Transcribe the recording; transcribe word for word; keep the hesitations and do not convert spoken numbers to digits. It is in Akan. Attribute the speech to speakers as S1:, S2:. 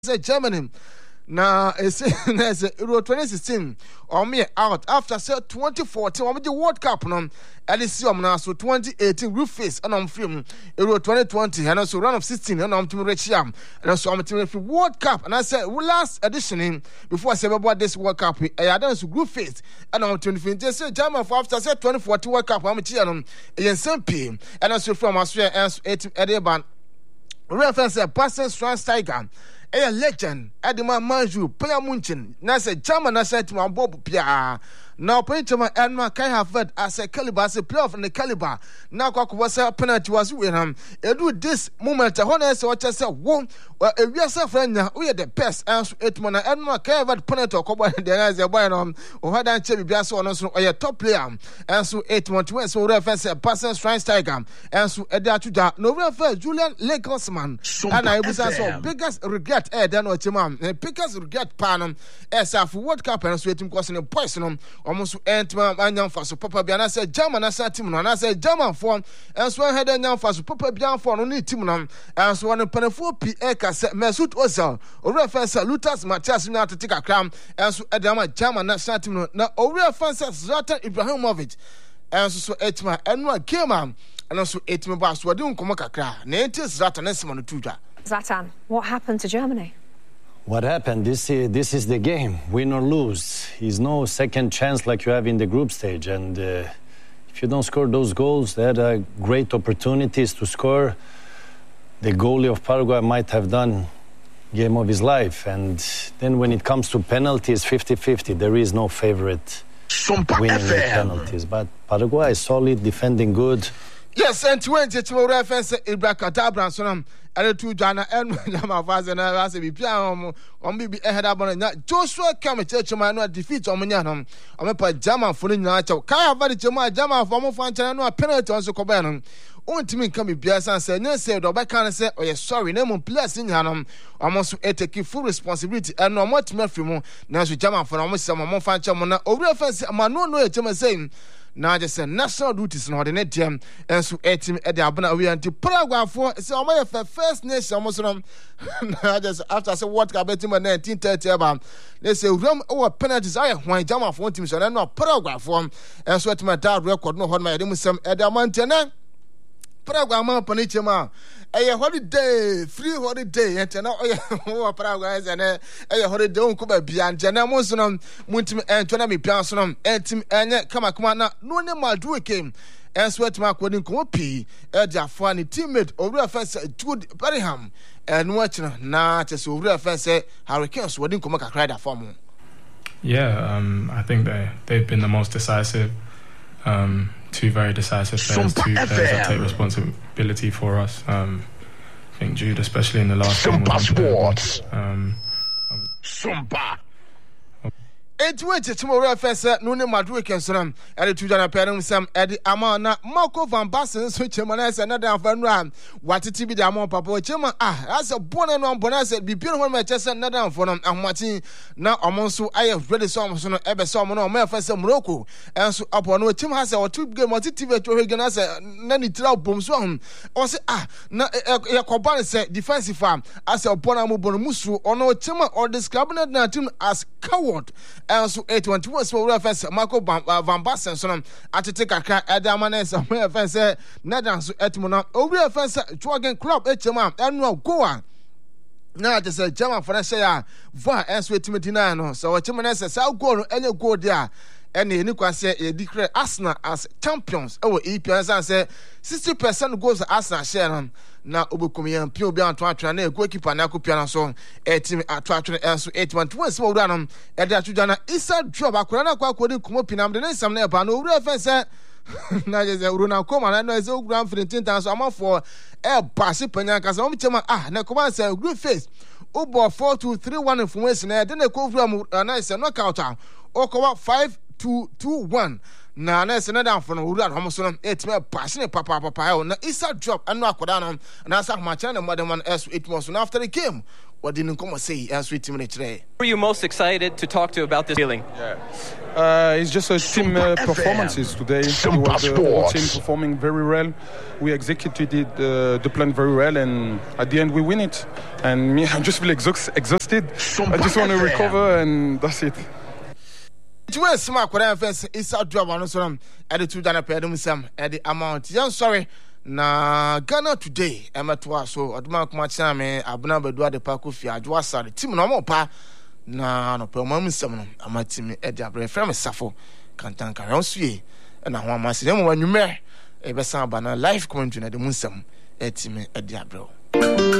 S1: say Germany. Now, it's Euro twenty sixteen, or me out after say twenty fourteen, or the World Cup, no, and it's now so twenty eighteen group phase, and I'm film Euro twenty twenty, and also round of sixteen, and I'm to reach Yam, and also I'm to World Cup, and I said, last edition, before I say about this World Cup, I had done group phase, and I'm twenty fifteen, say German for after say twenty fourteen World Cup, I'm a Chian, and some P, and also from Australia, and eighteen Eddie reference a person strong striker. A legend, Adima Manju, Paya Munchen, Nasa German, I said to my Bob Pia. Now, Paytoma and my can have fed as a caliber, as a playoff in the caliber. Now, Cock was a penalty was with him. And do this moment, a honest or just a womb, or a real friend, we are the best answer eight man and my can have penalty or cover the eyes of Bayern or had that Chevy Biaso or a top player. And so eight one to so reference a person strike tiger. And so at that to that, no reference Julian Lakosman. And I was also biggest regret, eh, than what your mom, and biggest regret panum as a World Cup and sweating causing a poison. Almost end my young for so Papa Biana said German as a team, and I said German form, and so I had a young for so Papa Bian for only team, and so one in Penafo P. Eka said Mesut Ozil, or reference Lutas Matias now to take a crown, and so Adama German national team. Now, over reference Zlatan Ibrahimovic, and so eight my annual game, and also eight my boss were doing Komakakra, Native Zlatan and Simon Tuja.
S2: Zlatan, what happened to Germany?
S3: What happened? This is, this is the game. Win or lose. It's no second chance like you have in the group stage. And uh, if you don't score those goals, they had uh, great opportunities to score. The goalie of Paraguay might have done game of his life. And then when it comes to penalties, fifty fifty. There is no favorite winning in penalties. But Paraguay is solid, defending good.
S1: Yes, and twenty to reference Ibrahim Sonam. And two Jana and Yamavaz and I was a piano on maybe a head up on that. Joshua Kama Church man defeat on Manyanum. I'm a pajama for the night. Kaya Vadi Jama Jama for more fun channel, a penalty on Socobanum. One to me come be Bias and say, no, say, or back and say, oh, yes, sorry, no more plus in Hanum. Almost a take full responsibility and no much more from more. Now, Jama for almost some more fun channel. Over a fence, a man no no Jama saying. Now just a national duties not in it, and so eight him at the Abana we anti Paraguay for so my first nation almost just after I said what about him in nineteen thirty about let's say rum or penalties I when Jama for teams and not Paraguay for and so at my dad record no hold my some at the mountain Paraguay man panichema a holiday free holiday and now oh Paraguay and a holiday on Cuba beyond Janamosonum Muntim and Tonami Piansonum and Tim and Kama Kamana no name do came and sweat mark wedding copy at their funny teammate or real fence Jude Berryham and watching not as real fence Hurricanes wedding Komaka cried for me.
S4: Yeah, um, I think they they've been the most decisive. Um, two very decisive players, two players that take responsibility for us. Um, I think Jude, especially in the last game, was um,
S1: Sumpa. Eight wages tomorrow, Professor Nune Madrid can son, and two Jana Perum Sam Eddie Amana, Marco Van Bassen, switch him and another Van Ram. What it be the Amon Papa Chema? Ah, as a born and one bonus, be beautiful Manchester, another for them, and Martin. Now, Amonso, I have read the song of Ever Salmon or Melfasa Morocco, and so upon what Tim has our two game motivated to Hagan as a nanny trout boom song. Or say, ah, na a Coban said defensive farm as a Bonamu Bonamusu or no Chema or this cabinet Natum as coward. And so eight one two so reference Marco Van Bassen son at to take a crack at the manes of my offense Nadan so etmona over offense Dragon Club H-man and no go on. Now just a German for say va and sweet Timothy nine so what Timon says I'll go any go there. And the Nico say a declare Arsenal as champions. Oh, E P S and say sixty percent goes to Arsenal share. Now, Ubukumian, Pio Bian to Atrane, goalkeeper Naku Piano song, a team at Twatran and so eight one two small down. And that you done is a job. I couldn't quite Kumopinam, the name some never no reference. Now there's a Runa Coma, and I know it's all grand for the ten times. I'm for a passy Penakas. I'm telling ah, Nakoman say good face. Ubo four two three one from West, and then they go from a nice knockout. Okawa five. Two, two, one. Now, there's another for no Uran Homoson. It's my passionate papa papa. Now, it's a job and not down. And that's how my channel, Madam, as it was after the game. what didn't come and say as we team today.
S5: Who are you most excited to talk to about this feeling?
S6: Yeah. Uh, it's just a team uh, performances today. It was the whole team performing very well. We executed it, uh, the plan very well, and at the end we win it. And me, I just feel exhaust- exhausted. I just want to recover, and that's it.
S1: Well, smart what I fence is out job on some attitude and a pedum some at the amount. Yeah, sorry. Na Ghana today, Emma Twa, so at Mark Machame, Abna Bedua de Pakufia, Dwasa, the team no more pa. Na no per moment, some of my team at the Abre from a Safo, Cantanka, Ronsui, and I want my cinema when you may. A Bessabana life commentary at the Munsam, at team at the Abro.